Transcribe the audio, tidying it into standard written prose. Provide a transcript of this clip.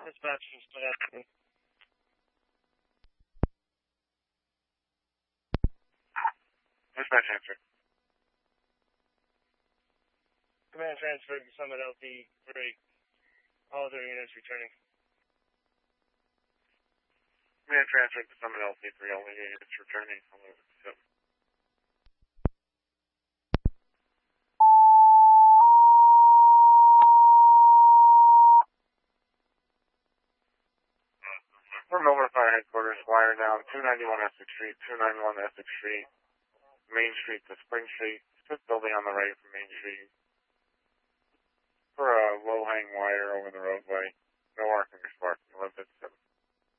Dispatch from Schenectady. Dispatch answer. Command transferred to Summit LT3. All other units returning. Command transferred to Summit LT3. Only units returning. From Milner Fire Headquarters, wire down 291 Essex Street, 291 Essex Street, Main Street to Spring Street, 5th building on the right from Main Street. For a low-hang wire over the roadway, no arcing or sparking, 1157.